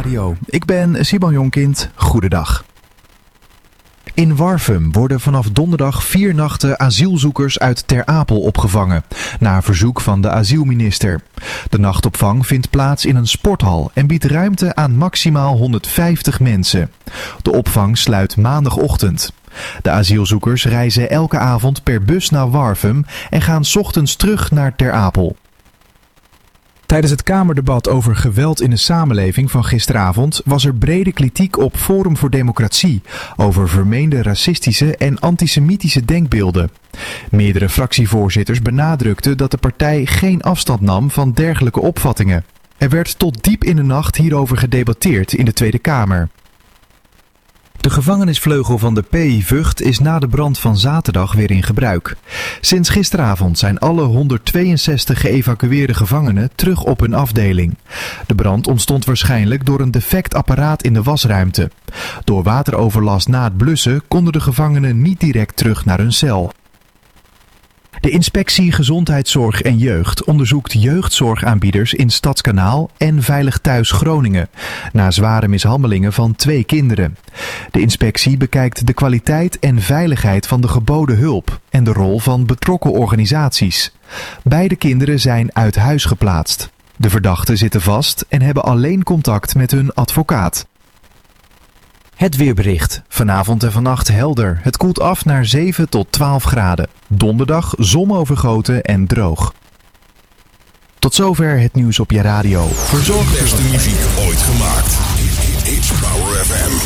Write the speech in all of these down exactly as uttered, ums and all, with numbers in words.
Radio. Ik ben Simon Jonkind. Goedendag. In Warffum worden vanaf donderdag vier nachten asielzoekers uit Ter Apel opgevangen, na verzoek van de asielminister. De nachtopvang vindt plaats in een sporthal en biedt ruimte aan maximaal honderdvijftig mensen. De opvang sluit maandagochtend. De asielzoekers reizen elke avond per bus naar Warffum en gaan 's ochtends terug naar Ter Apel. Tijdens het Kamerdebat over geweld in de samenleving van gisteravond was er brede kritiek op Forum voor Democratie over vermeende racistische en antisemitische denkbeelden. Meerdere fractievoorzitters benadrukten dat de partij geen afstand nam van dergelijke opvattingen. Er werd tot diep in de nacht hierover gedebatteerd in de Tweede Kamer. De gevangenisvleugel van de P I Vught is na de brand van zaterdag weer in gebruik. Sinds gisteravond zijn alle honderdtweeënzestig geëvacueerde gevangenen terug op hun afdeling. De brand ontstond waarschijnlijk door een defect apparaat in de wasruimte. Door wateroverlast na het blussen konden de gevangenen niet direct terug naar hun cel. De Inspectie Gezondheidszorg en Jeugd onderzoekt jeugdzorgaanbieders in Stadskanaal en Veilig Thuis Groningen, na zware mishandelingen van twee kinderen. De inspectie bekijkt de kwaliteit en veiligheid van de geboden hulp en de rol van betrokken organisaties. Beide kinderen zijn uit huis geplaatst. De verdachten zitten vast en hebben alleen contact met hun advocaat. Het weerbericht. Vanavond en vannacht helder. Het koelt af naar zeven tot twaalf graden. Donderdag zonovergoten en droog. Tot zover het nieuws op je radio. Verzorgd de beste muziek ooit gemaakt. It's Power F M.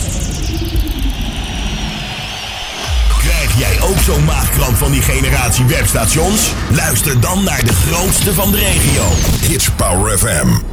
Krijg jij ook zo'n maagkramp van die generatie webstations? Luister dan naar de grootste van de regio. It's Power F M.